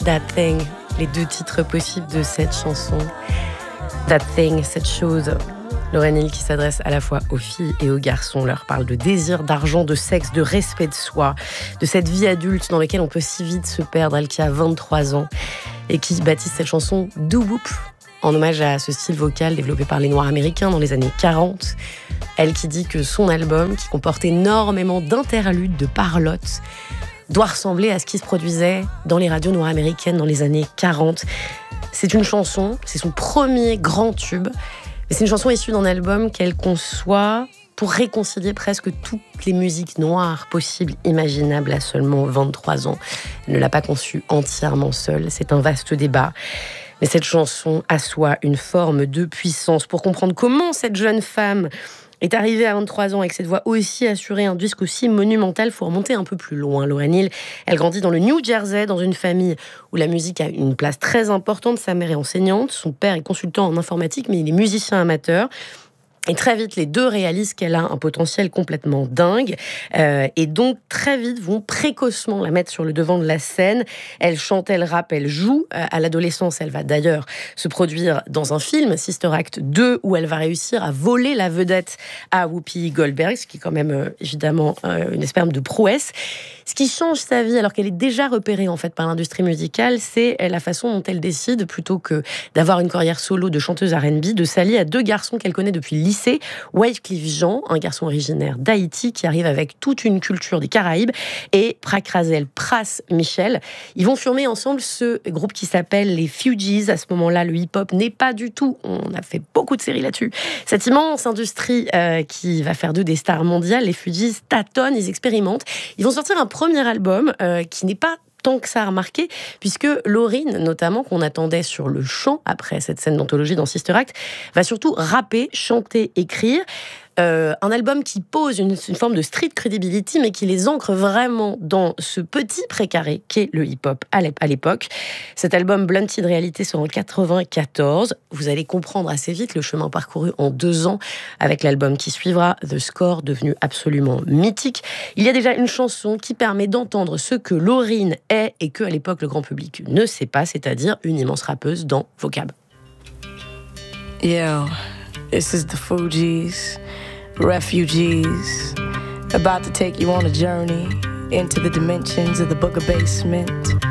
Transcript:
That Thing, les deux titres possibles de cette chanson. That Thing, cette chose. Lauryn Hill qui s'adresse à la fois aux filles et aux garçons, leur parle de désir, d'argent, de sexe, de respect de soi, de cette vie adulte dans laquelle on peut si vite se perdre, elle qui a 23 ans et qui baptise cette chanson Doo Wop, en hommage à ce style vocal développé par les Noirs américains dans les années 40. Elle qui dit que son album, qui comporte énormément d'interludes, de parlottes, doit ressembler à ce qui se produisait dans les radios noires américaines dans les années 40. C'est une chanson, c'est son premier grand tube. Mais c'est une chanson issue d'un album qu'elle conçoit pour réconcilier presque toutes les musiques noires possibles, imaginables à seulement 23 ans. Elle ne l'a pas conçue entièrement seule, c'est un vaste débat. Mais cette chanson assoit une forme de puissance pour comprendre comment cette jeune femme est arrivée à 23 ans avec cette voix aussi assurée, un disque aussi monumental. Il faut remonter un peu plus loin. Lauryn Hill, elle grandit dans le New Jersey, dans une famille où la musique a une place très importante. Sa mère est enseignante, son père est consultant en informatique, mais il est musicien amateur. Et très vite, les deux réalisent qu'elle a un potentiel complètement dingue. Et donc, très vite, vont précocement la mettre sur le devant de la scène. Elle chante, elle rappe, elle joue. À l'adolescence, elle va d'ailleurs se produire dans un film, Sister Act 2, où elle va réussir à voler la vedette à Whoopi Goldberg, ce qui est quand même, évidemment, une espèce de prouesse. Ce qui change sa vie, alors qu'elle est déjà repérée en fait par l'industrie musicale, c'est la façon dont elle décide, plutôt que d'avoir une carrière solo de chanteuse R&B, de s'allier à deux garçons qu'elle connaît depuis le lycée. Wyclef Jean, un garçon originaire d'Haïti qui arrive avec toute une culture des Caraïbes, et Prakrazel Pras Michel. Ils vont former ensemble ce groupe qui s'appelle les Fugees. À ce moment-là, le hip-hop n'est pas du tout, on a fait beaucoup de séries là-dessus, cette immense industrie qui va faire d'eux des stars mondiales. Les Fugees tâtonnent, ils expérimentent. Ils vont sortir un premier album qui n'est pas tant que ça a remarqué, puisque Lauryn, notamment, qu'on attendait sur le chant après cette scène d'anthologie dans Sister Act, va surtout rapper, chanter, écrire. Un album qui pose une forme de street credibility, mais qui les ancre vraiment dans ce petit précaré qu'est le hip-hop à l'époque. Cet album Blunted Reality sort en 94. Vous allez comprendre assez vite le chemin parcouru en 2 ans avec l'album qui suivra, The Score, devenu absolument mythique. Il y a déjà une chanson qui permet d'entendre ce que Lauryn est et que, à l'époque, le grand public ne sait pas, c'est-à-dire une immense rappeuse dans Vocab. Yeah, this is the Fugees. Refugees, about to take you on a journey into the dimensions of the Booger Basement.